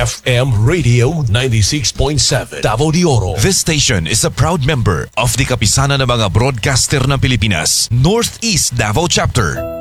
FM Radio 96.7 Davao de Oro. This station is a proud member of the Kapisanan ng mga Broadcaster ng Pilipinas, Northeast Davao Chapter.